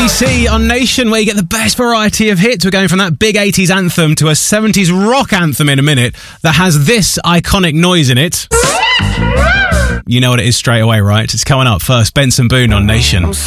BBC on Nation, where you get the best variety of hits. We're going from that big 80s anthem to a 70s rock anthem in a minute that has this iconic noise in it. You know what it is straight away, right? It's coming up first. Benson Boone on Nation.